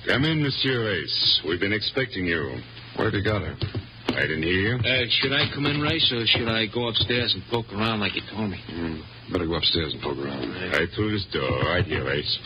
Come in, Monsieur Race. We've been expecting you. Where'd you got her? I didn't hear you. Should I come in, Race, or should I go upstairs and poke around like you told me? Better go upstairs and poke around. Right through this door. Right here, Race.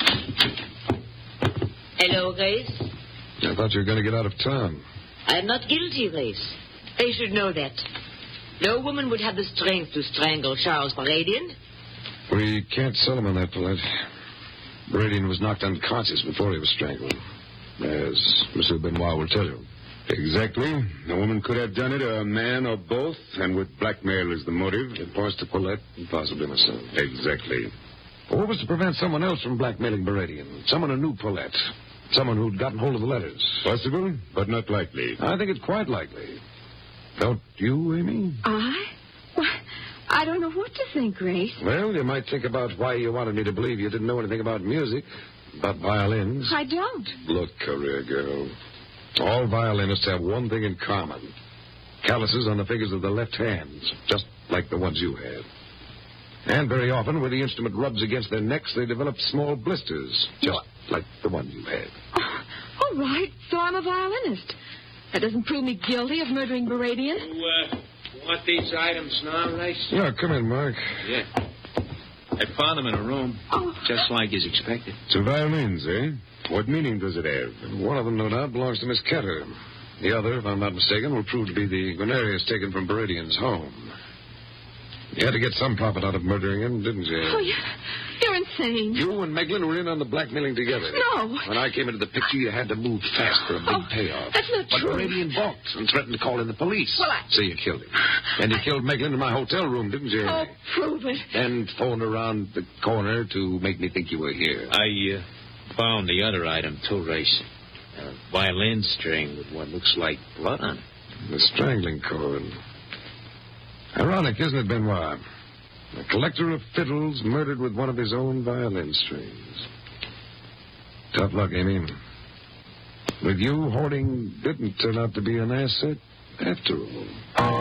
Hello, Race. I thought you were going to get out of town. I'm not guilty, Race. They should know that. No woman would have the strength to strangle Charles Baradian. We can't sell him on that, Paulette. Baradian was knocked unconscious before he was strangled. As Monsieur Benoit will tell you. Exactly. A woman could have done it, or a man, or both, and with blackmail as the motive. It points to Paulette and possibly myself. Exactly. What was to prevent someone else from blackmailing Baradian? Someone who knew Paulette. Someone who'd gotten hold of the letters. Possible, but not likely. I think it's quite likely. Don't you, Amy? Well, I don't know what to think, Grace. Well, you might think about why you wanted me to believe you didn't know anything about music, about violins. I don't. Look, career girl, all violinists have one thing in common. Calluses on the fingers of the left hands, just like the ones you had. And very often, where the instrument rubs against their necks, they develop small blisters, just like the one you had. Oh, all right, so I'm a violinist. That doesn't prove me guilty of murdering Baradian. You want these items now, Race? Yeah, come in, Mark. Yeah. I found them in a room, just like is expected. Two violins, eh? What meaning does it have? One of them, no doubt, belongs to Miss Ketter. The other, if I'm not mistaken, will prove to be the Guarnerius taken from Baradian's home. You had to get some profit out of murdering him, didn't you? Oh, you're insane. You and Meglin were in on the blackmailing together. No. When I came into the picture, you had to move fast for a big payoff. That's not true. But Baradian balked and threatened to call in the police. Well, So you killed him. And you killed Meglin in my hotel room, didn't you? Oh, prove it. And phoned around the corner to make me think you were here. I found the other item, too, Race. A violin string with what looks like blood on it. The strangling cord. Ironic, isn't it, Benoit? A collector of fiddles murdered with one of his own violin strings. Tough luck, Amy. With you, hoarding didn't turn out to be an asset after all.